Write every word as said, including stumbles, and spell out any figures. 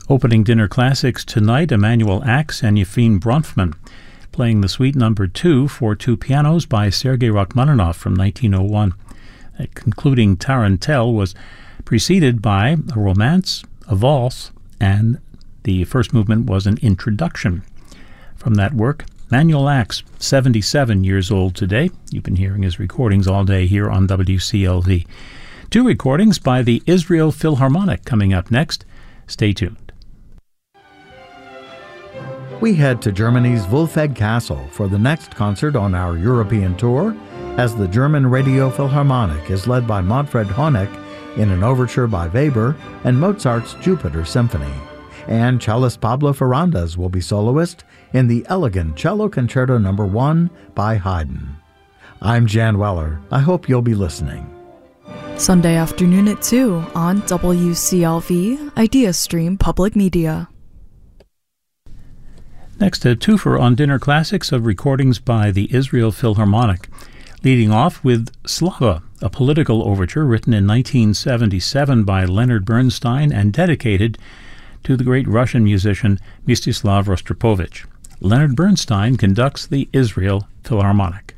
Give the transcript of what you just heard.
Opening dinner classics tonight, Emanuel Ax and Yefim Bronfman, playing the Suite Number Two for two pianos by Sergei Rachmaninoff from nineteen oh one. A concluding tarantelle was preceded by a romance, a valse, and the first movement was an introduction. From that work, Emanuel Ax, seventy-seven years old today. You've been hearing his recordings all day here on W C L V. Two recordings by the Israel Philharmonic coming up next. Stay tuned. We head to Germany's Wolfegg Castle for the next concert on our European tour, as the German Radio Philharmonic is led by Manfred Honeck in an overture by Weber and Mozart's Jupiter Symphony. And cellist Pablo Ferrandes will be soloist in the elegant Cello Concerto Number One by Haydn. I'm Jan Weller. I hope you'll be listening. Sunday afternoon at two on W C L V, Idea Stream Public Media. Next, a twofer on dinner classics of recordings by the Israel Philharmonic, leading off with Slava, a political overture written in nineteen seventy-seven by Leonard Bernstein and dedicated to the great Russian musician Mstislav Rostropovich. Leonard Bernstein conducts the Israel Philharmonic.